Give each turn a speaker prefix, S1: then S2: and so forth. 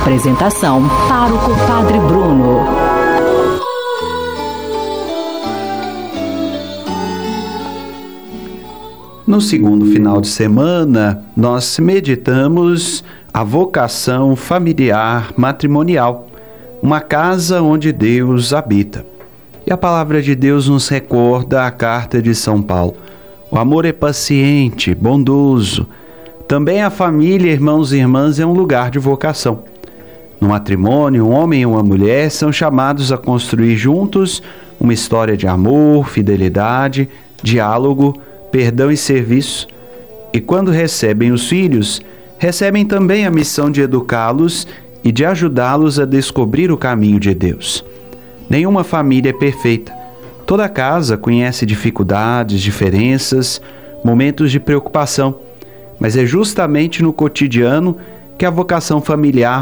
S1: Apresentação: Pároco Padre Bruno.
S2: No segundo final de semana, nós meditamos a vocação familiar matrimonial, uma casa onde Deus habita. E a palavra de Deus nos recorda a carta de São Paulo. O amor é paciente, bondoso. Também a família, irmãos e irmãs, é um lugar de vocação. No matrimônio, um homem e uma mulher são chamados a construir juntos uma história de amor, fidelidade, diálogo, perdão e serviço. E quando recebem os filhos, recebem também a missão de educá-los e de ajudá-los a descobrir o caminho de Deus. Nenhuma família é perfeita. Toda casa conhece dificuldades, diferenças, momentos de preocupação. Mas é justamente no cotidiano que a vocação familiar